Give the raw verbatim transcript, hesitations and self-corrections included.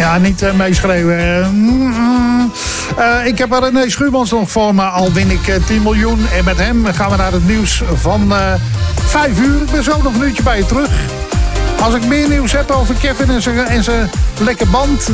Ja, niet uh, meeschreeuwen. Mm-mm. Uh, ik heb er René Schuurmans nog voor me. Al win ik uh, tien miljoen. En met hem gaan we naar het nieuws van uh, vijf uur. Ik ben zo nog een uurtje bij je terug. Als ik meer nieuws heb over Kevin en zijn, en zijn lekke band...